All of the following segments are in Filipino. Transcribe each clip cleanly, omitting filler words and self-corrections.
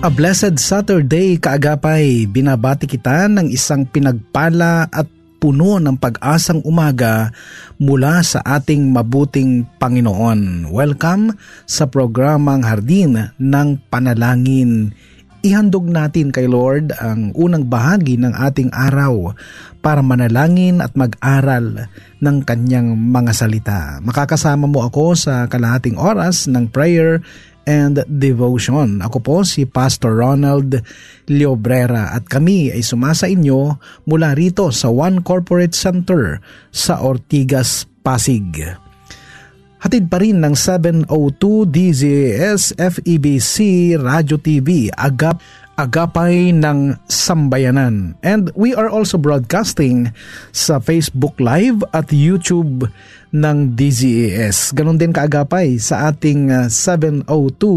A blessed Saturday, kaagapay. Binabati kita ng isang pinagpala at puno ng pag-asang umaga mula sa ating mabuting Panginoon. Welcome sa programang Hardin ng Panalangin. Ihandog natin kay Lord ang unang bahagi ng ating araw para manalangin at mag-aral ng kanyang mga salita. Makakasama mo ako sa kalahating oras ng prayer and devotion. Ako po si Pastor Ronald Llobrera at kami ay sumasa inyo mula rito sa One Corporate Center sa Ortigas, Pasig. Hatid pa rin ng 702 DZAS FEBC Radio TV, Agapay ng Sambayanan. And we are also broadcasting sa Facebook Live at YouTube ng DZAS. Ganon din kaagapay sa ating 702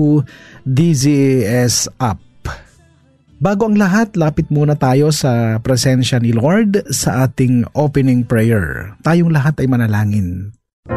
DZAS app. Bago ang lahat, lapit muna tayo sa presensya ni Lord sa ating opening prayer. Tayong lahat ay manalangin.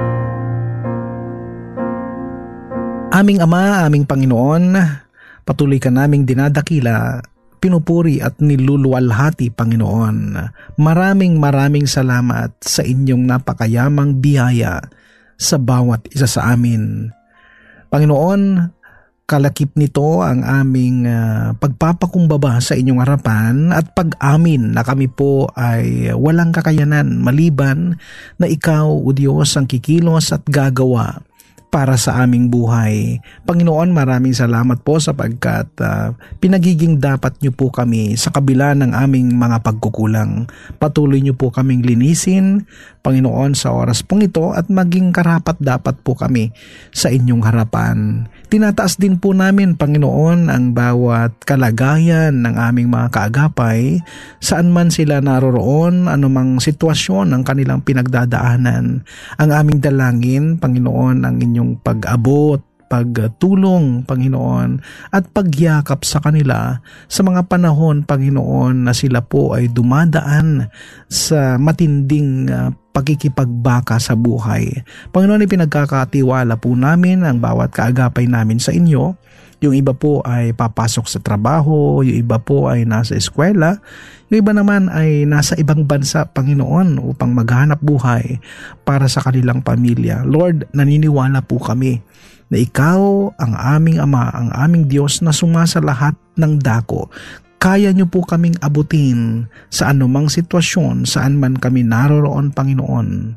Aming Ama, aming Panginoon, patuloy ka naming dinadakila, pinupuri at niluluwalhati, Panginoon. Maraming salamat sa inyong napakayamang biyaya sa bawat isa sa amin. Panginoon, kalakip nito ang aming pagpapakumbaba sa inyong harapan at pag-amin na kami po ay walang kakayanan maliban na ikaw, O Diyos, ang kikilos at gagawa para sa aming buhay. Panginoon, maraming salamat po sapagkat pinagiging dapat niyo po kami sa kabila ng aming mga pagkukulang. Patuloy niyo po kaming linisin, Panginoon, sa oras pong ito at maging karapat-dapat po kami sa inyong harapan. Tinataas din po namin, Panginoon, ang bawat kalagayan ng aming mga kaagapay, saan man sila naroroon, anumang sitwasyon ang kanilang pinagdadaanan. Ang aming dalangin, Panginoon, ang inyong pag-abot, pagtulong, Panginoon, at pagyakap sa kanila sa mga panahon, Panginoon, na sila po ay dumadaan sa matinding pakikipagbaka sa buhay. Panginoon, ipinagkakatiwala po namin ang bawat kaagapay namin sa inyo. Yung iba po ay papasok sa trabaho, yung iba po ay nasa eskwela, yung iba naman ay nasa ibang bansa, Panginoon, upang maghanap buhay para sa kanilang pamilya. Lord, naniniwala po kami na ikaw ang aming Ama, ang aming Diyos na sumasa lahat ng dako. Kaya niyo po kaming abutin sa anumang sitwasyon, saan man kami naroroon, Panginoon.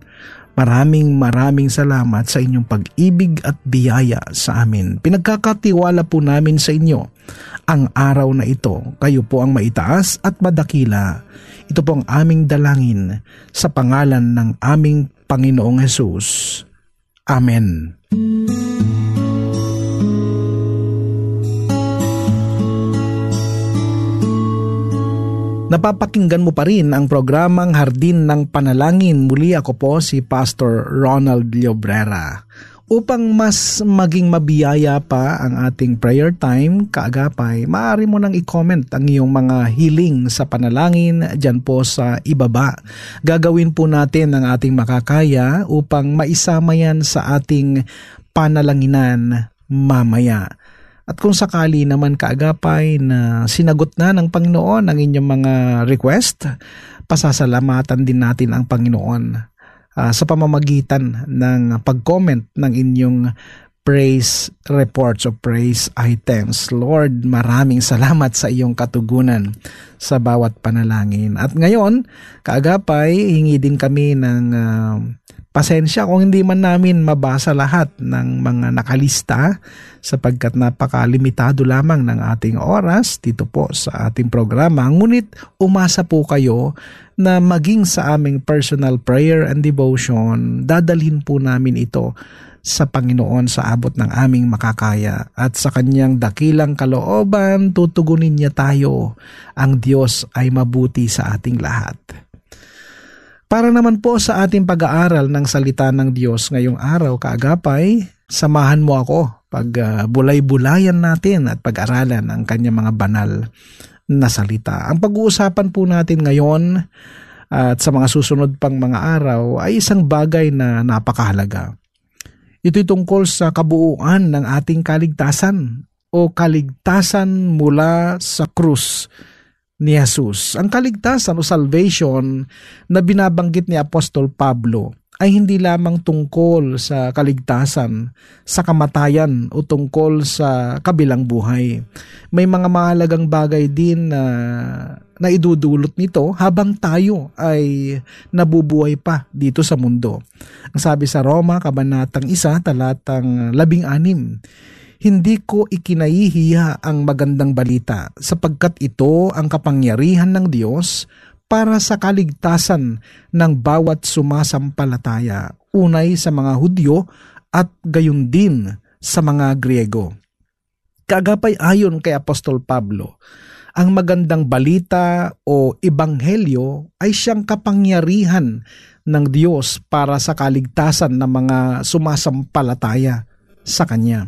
Maraming salamat sa inyong pag-ibig at biyaya sa amin. Pinagkakatiwala po namin sa inyo ang araw na ito. Kayo po ang maitaas at madakila. Ito po ang aming dalangin sa pangalan ng aming Panginoong Hesus. Amen. Napapakinggan mo pa rin ang programang Hardin ng Panalangin. Muli ako po si Pastor Ronald Llobrera. Upang mas maging mabiyaya pa ang ating prayer time, kaagapay, maaari mo nang i-comment ang iyong mga hiling sa panalangin dyan po sa ibaba. Gagawin po natin ang ating makakaya upang maisama yan sa ating panalanginan mamaya. At kung sakali naman kaagapay na sinagot na ng Panginoon ang inyong mga request, pasasalamatan din natin ang Panginoon sa pamamagitan ng pag-comment ng inyong praise reports o praise items. Lord, maraming salamat sa iyong katugunan sa bawat panalangin. At ngayon, kaagapay, hingi din kami ng pasensya kung hindi man namin mabasa lahat ng mga nakalista sapagkat napakalimitado lamang ng ating oras dito po sa ating programa. Ngunit umasa po kayo na maging sa aming personal prayer and devotion, dadalhin po namin ito sa Panginoon sa abot ng aming makakaya at sa kanyang dakilang kalooban tutugunin niya tayo. Ang Diyos ay mabuti sa ating lahat. Para naman po sa ating pag-aaral ng salita ng Diyos ngayong araw, kaagapay, samahan mo ako pag bulay-bulayan natin at pag-aralan ang kanyang mga banal na salita. Ang pag-uusapan po natin ngayon at sa mga susunod pang mga araw ay isang bagay na napakahalaga. Ito'y tungkol sa kabuuan ng ating kaligtasan o kaligtasan mula sa krus ni Jesus. Ang kaligtasan o salvation na binabanggit ni Apostol Pablo ay hindi lamang tungkol sa kaligtasan, sa kamatayan o tungkol sa kabilang buhay. May mga mahalagang bagay din na idudulot nito habang tayo ay nabubuhay pa dito sa mundo. Ang sabi sa Roma, Kabanatang 1, talatang 16, hindi ko ikinahihiya ang magandang balita sapagkat ito ang kapangyarihan ng Diyos para sa kaligtasan ng bawat sumasampalataya, unay sa mga Hudyo at gayon din sa mga Griego. Kaagapay ayon kay Apostol Pablo, ang magandang balita o ebanghelyo ay siyang kapangyarihan ng Diyos para sa kaligtasan ng mga sumasampalataya sa Kanya.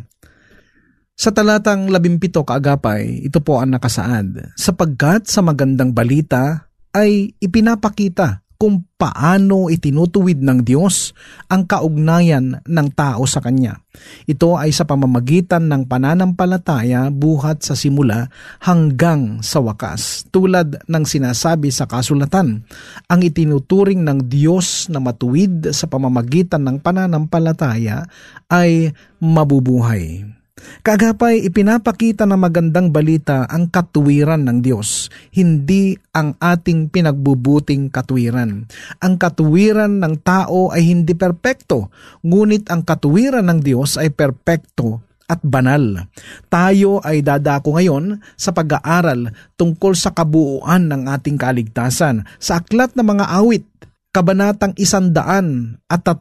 Sa talatang 17 kaagapay, ito po ang nakasaad, sapagkat sa magandang balita ay ipinapakita kung paano itinutuwid ng Diyos ang kaugnayan ng tao sa Kanya. Ito ay sa pamamagitan ng pananampalataya buhat sa simula hanggang sa wakas. Tulad ng sinasabi sa kasulatan, ang itinuturing ng Diyos na matuwid sa pamamagitan ng pananampalataya ay mabubuhay. Kaagapay, ipinapakita ng magandang balita ang katuwiran ng Diyos, hindi ang ating pinagbubuting katuwiran. Ang katuwiran ng tao ay hindi perpekto, ngunit ang katuwiran ng Diyos ay perpekto at banal. Tayo ay dadako ngayon sa pag-aaral tungkol sa kabuuan ng ating kaligtasan sa Aklat ng Mga Awit, Kabanatang 103,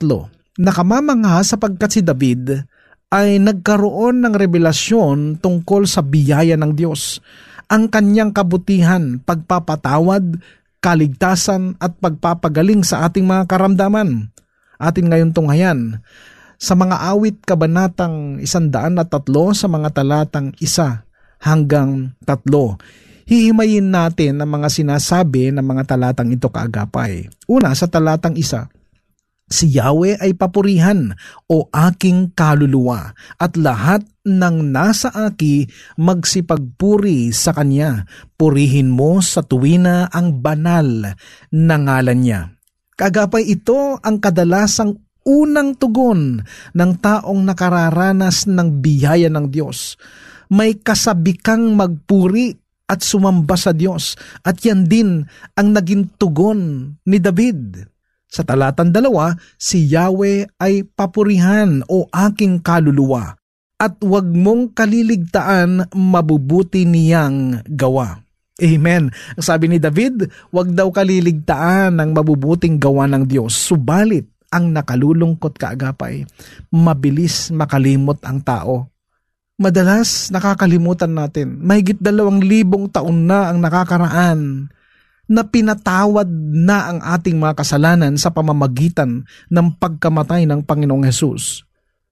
nakamamangha sapagkat si David ay nagkaroon ng revelasyon tungkol sa biyaya ng Diyos, ang kanyang kabutihan, pagpapatawad, kaligtasan at pagpapagaling sa ating mga karamdaman. Atin ngayon tunghayan sa Mga Awit, Kabanatang 103 sa mga talatang 1 hanggang 3. Hihimayin natin ang mga sinasabi ng mga talatang ito kaagapay. Una, sa talatang 1, si Yahweh ay papurihan o aking kaluluwa at lahat ng nasa aki magsipagpuri sa Kanya. Purihin mo sa tuwina ang banal na ngalan niya. Kaagapay, ito ang kadalasang unang tugon ng taong nakararanas ng biyaya ng Diyos. May kasabikang magpuri at sumamba sa Diyos at yan din ang naging tugon ni David. Sa talatang 2, si Yahweh ay papurihan o aking kaluluwa at huwag mong kaliligtaan mabubuti niyang gawa. Amen. Ang sabi ni David, huwag daw kaliligtaan ng mabubuting gawa ng Diyos. Subalit, ang nakalulungkot kaagapay, mabilis makalimot ang tao. Madalas nakakalimutan natin, mahigit 2,000 taon na ang nakakaraan na pinatawad na ang ating mga kasalanan sa pamamagitan ng pagkamatay ng Panginoong Hesus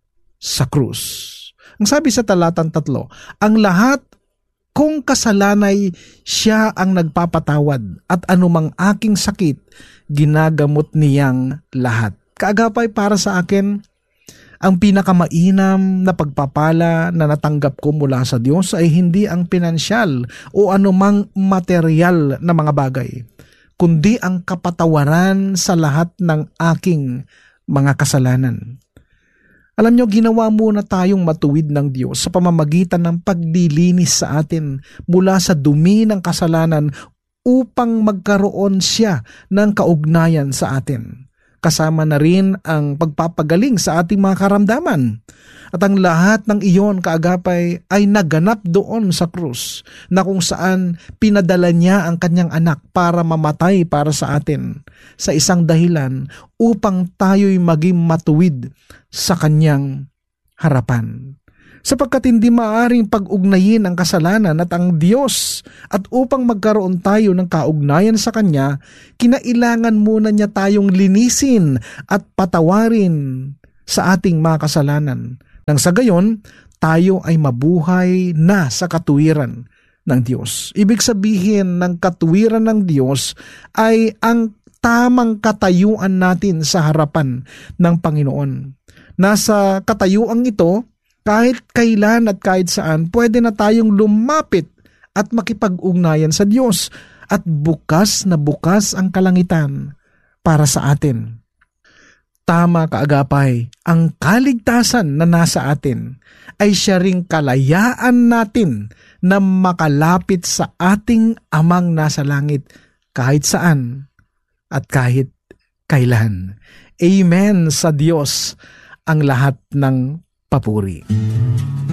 sa krus. Ang sabi sa talatang 3, ang lahat kong kasalanay siya ang nagpapatawad at anumang aking sakit ginagamot niyang lahat. Kaagapay, para sa akin, ang pinakamainam na pagpapala na natanggap ko mula sa Diyos ay hindi ang pinansyal o anumang material na mga bagay, kundi ang kapatawaran sa lahat ng aking mga kasalanan. Alam nyo, ginawa muna tayong matuwid ng Diyos sa pamamagitan ng paglilinis sa atin mula sa dumi ng kasalanan upang magkaroon siya ng kaugnayan sa atin. Kasama na rin ang pagpapagaling sa ating mga karamdaman. At ang lahat ng iyon, kaagapay, ay naganap doon sa krus na kung saan pinadala niya ang kanyang anak para mamatay para sa atin sa isang dahilan upang tayo'y maging matuwid sa kanyang harapan. Sapagkat hindi maaaring pag-ugnayin ang kasalanan at ang Diyos, at upang magkaroon tayo ng kaugnayan sa Kanya, kinailangan muna niya tayong linisin at patawarin sa ating mga kasalanan. Nang sa gayon, tayo ay mabuhay na sa katuwiran ng Diyos. Ibig sabihin ng katuwiran ng Diyos ay ang tamang katayuan natin sa harapan ng Panginoon. Nasa katayuan ito, Kahit kailan at kahit saan, pwede na tayong lumapit at makipag-ugnayan sa Diyos at bukas na bukas ang kalangitan para sa atin. Tama kaagapay, ang kaligtasan na nasa atin ay siya ring kalayaan natin na makalapit sa ating Amang nasa langit kahit saan at kahit kailan. Amen sa Diyos ang lahat ng papuri.